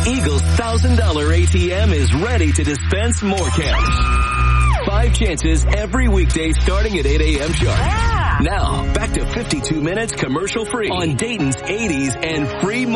Eagle's $1,000 ATM is ready to dispense more cash. 5 chances every weekday starting at 8 a.m. sharp. Yeah. Now, back to 52 minutes commercial free on Dayton's 80s and free